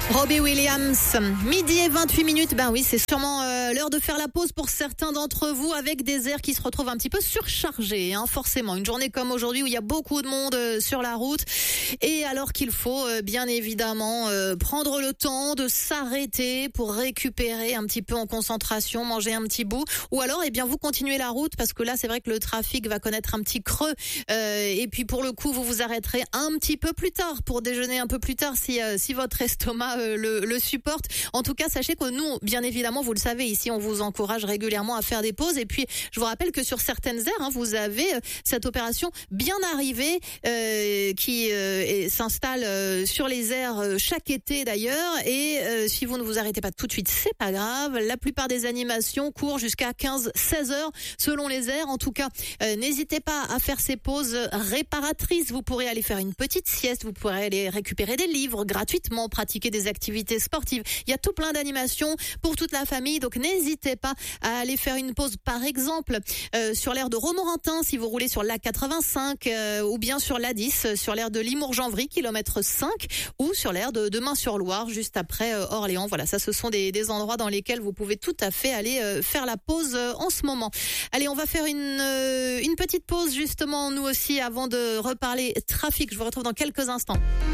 Robbie Williams, midi et 28 minutes. Ben oui, c'est sûrement l'heure de faire la pause pour certains d'entre vous avec des airs qui se retrouvent un petit peu surchargés, forcément. Une journée comme aujourd'hui où il y a beaucoup de monde sur la route et alors qu'il faut bien évidemment prendre le temps de s'arrêter pour récupérer un petit peu en concentration, manger un petit bout, ou alors vous continuez la route parce que là c'est vrai que le trafic va connaître un petit creux et puis pour le coup vous vous arrêterez un petit peu plus tard pour déjeuner un peu plus tard si votre estomac le supporte. En tout cas, sachez que nous, bien évidemment, vous le savez, ici, on vous encourage régulièrement à faire des pauses. Et puis, je vous rappelle que sur certaines aires, vous avez cette opération bien arrivée qui s'installe sur les aires chaque été d'ailleurs. Et si vous ne vous arrêtez pas tout de suite, c'est pas grave. La plupart des animations courent jusqu'à 15-16 heures selon les aires. En tout cas, n'hésitez pas à faire ces pauses réparatrices. Vous pourrez aller faire une petite sieste, vous pourrez aller récupérer des livres gratuitement, pratiquer des activités sportives. Il y a tout plein d'animations pour toute la famille, donc n'hésitez pas à aller faire une pause, par exemple sur l'aire de Romorantin si vous roulez sur l'A85 ou bien sur l'A10 sur l'aire de Limours-Janvry kilomètre 5 ou sur l'aire de Demain-sur-Loire juste après Orléans. Voilà, ça ce sont des endroits dans lesquels vous pouvez tout à fait aller faire la pause en ce moment. Allez, on va faire une petite pause justement nous aussi avant de reparler trafic. Je vous retrouve dans quelques instants.